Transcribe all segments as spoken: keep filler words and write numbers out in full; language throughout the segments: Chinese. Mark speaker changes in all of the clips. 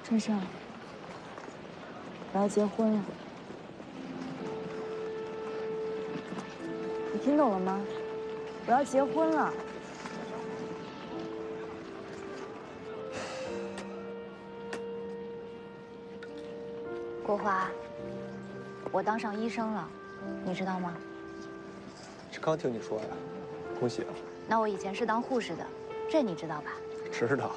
Speaker 1: 春生，我要结婚了，你听懂了吗？我要结婚了。
Speaker 2: 国华，我当上医生了，你知道吗？
Speaker 3: 这刚听你说呀，恭喜啊！
Speaker 2: 那我以前是当护士的，这你知道吧？
Speaker 3: 知道。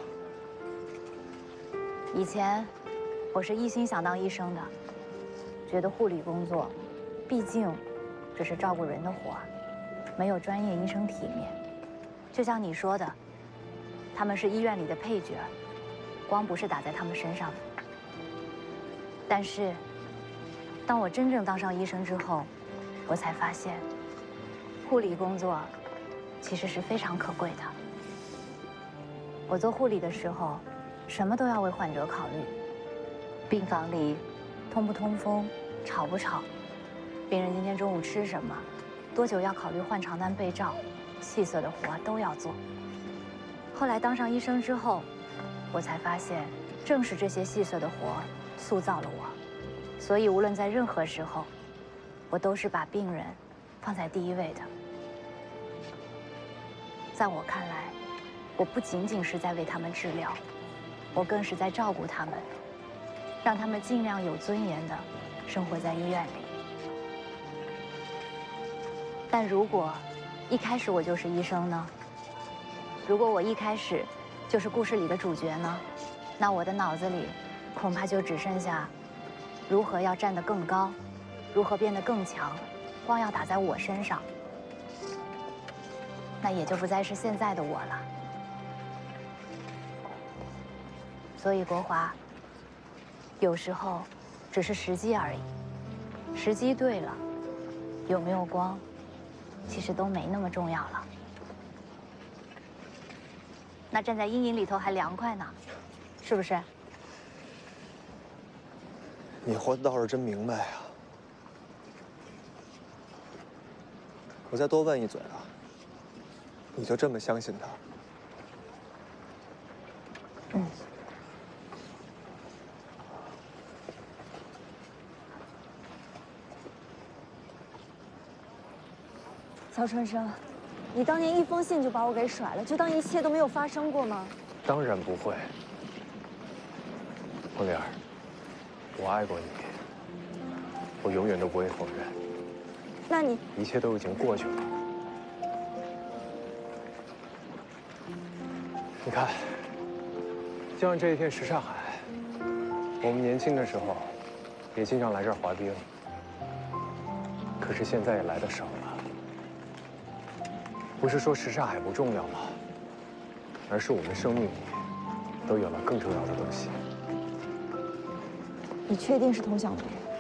Speaker 2: 以前我是一心想当医生的，觉得护理工作，毕竟只是照顾人的活儿，没有专业医生体面。就像你说的，他们是医院里的配角，光不是打在他们身上的。但是，当我真正当上医生之后，我才发现，护理工作其实是非常可贵的。我做护理的时候，什么都要为患者考虑，病房里通不通风，吵不吵，病人今天中午吃什么，多久要考虑换床单被罩，细碎的活都要做。后来当上医生之后，我才发现，正是这些细碎的活塑造了我，所以无论在任何时候，我都是把病人放在第一位的。在我看来，我不仅仅是在为他们治疗，我更是在照顾他们，让他们尽量有尊严地生活在医院里。但如果一开始我就是医生呢？如果我一开始就是故事里的主角呢？那我的脑子里恐怕就只剩下如何要站得更高，如何变得更强，光要打在我身上，那也就不再是现在的我了。所以国华，有时候只是时机而已，时机对了，有没有光，其实都没那么重要了。那站在阴影里头还凉快呢，是不是？
Speaker 3: 你活的倒是真明白呀！我再多问一嘴啊，你就这么相信他？
Speaker 2: 嗯。
Speaker 1: 曹春生，你当年一封信就把我给甩了，就当一切都没有发生过吗？
Speaker 3: 当然不会，红莲儿，我爱过你，我永远都不会否认。
Speaker 1: 那你
Speaker 3: 一切都已经过去了。你看，就像这一片什刹海，我们年轻的时候也经常来这儿滑冰，可是现在也来的少了。不是说什刹海不重要了，而是我们生命里都有了更重要的东西。
Speaker 1: 你确定是佟小梅？